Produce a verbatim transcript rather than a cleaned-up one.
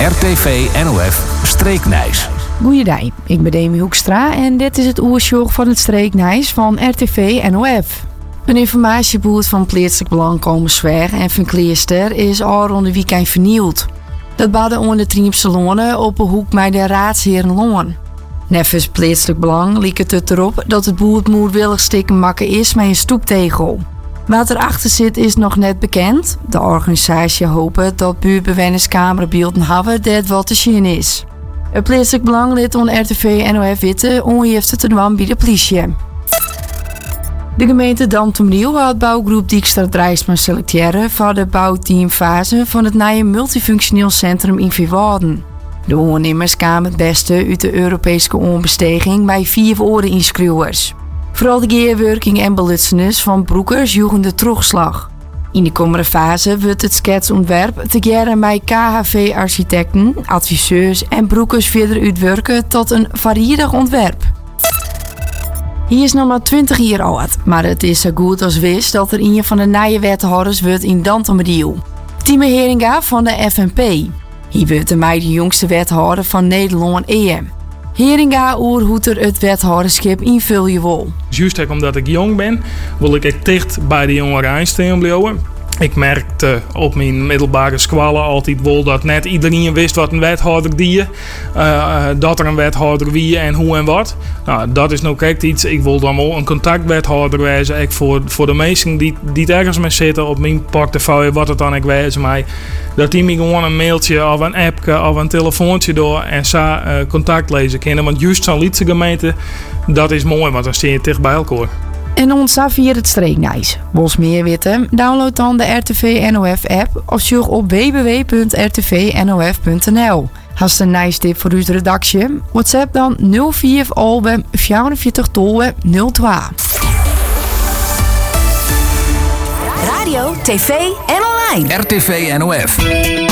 R T V N O F Streeknijs. Goeiedag, ik ben Demi Hoekstra en dit is het oersjoch van het Streeknijs van R T V N O F. Een informatieboot van plaatselijk belang komen Zwaar en van Kleester is al rond de weekend vernield. Dat baden onder de Triemse Lonen op een hoek bij de Raadsheren Loon. Neffens plaatselijk belang liep het erop dat het boot moedwillig stikken makken is met een stoeptegel. Wat erachter zit is nog net bekend. De organisatie hoopt dat buurtbewoners camerabeelden hebben dat wat te zien is. Het plaatselijk belang lid onder R T V N O F witte ongeeft te doen bij de politie. De gemeente Damtomriel had bouwgroep Dijkstra Drijsma selecteren voor de bouwteamfase van het nieuwe multifunctioneel centrum in Vierwouden. De ondernemers kwamen het beste uit de Europese onbesteging bij vier oren inschreeuwers. Vooral de geerwerking en belutsenis van broekers joegen de terugslag. In de komende fase wordt het schetsontwerp together met K H V-architecten, adviseurs en broekers verder uitwerken tot een varierig ontwerp. Hij is nog maar twintig jaar oud, maar het is zo goed als wist dat er een van de nieuwe wethouders wordt in Damtomriel. Timo Heringa van de F N P. Hij wordt de mij de jongste wethouder van Nederland E M. Heringa oer hoe er het wethouderschap invullen wil. Juist omdat ik jong ben, wil ik echt dicht bij de jongeren aanstaan blijven. Ik merkte op mijn middelbare scholen altijd wel dat net iedereen wist wat een wethouder die, uh, dat er een wethouder wie en hoe en wat. Nou, dat is nou kijk iets. Ik wil dan wel een contactwethouder wezen. Ik voor, voor de mensen die, die ergens mee zitten op mijn portefeuille, wat het dan ik wezen mij. Dat die me gewoon een mailtje of een appje of een telefoontje door en zo uh, contact lezen kunnen. Want juist zo'n Lietse gemeente, dat is mooi, want dan sta je dicht bij elkaar. En ons vier het Streeknijs. Wils meer weten? Download dan de R T V N O F app of zoek op w w w punt r t v n o f punt n l. Hast een nice tip voor uw redactie? WhatsApp dan nul vier albe vierenveertig tolwe nul twee. Radio, tv en online. R T V N O F.